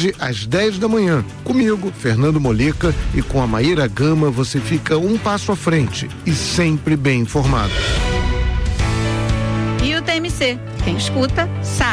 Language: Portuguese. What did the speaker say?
hoje às 10 da manhã. Comigo, Fernando Molica, e com a Maíra Gama, você fica um passo à frente e sempre bem informado. E o TMC, quem escuta, sabe.